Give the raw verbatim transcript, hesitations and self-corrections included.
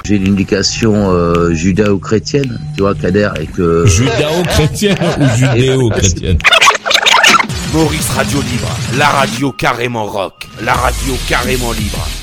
j'ai une éducation euh, judéo-chrétienne, tu vois, Kader, et que... Judéo-chrétienne ou judéo-chrétienne? Maurice Radio Libre, la radio carrément rock, la radio carrément libre.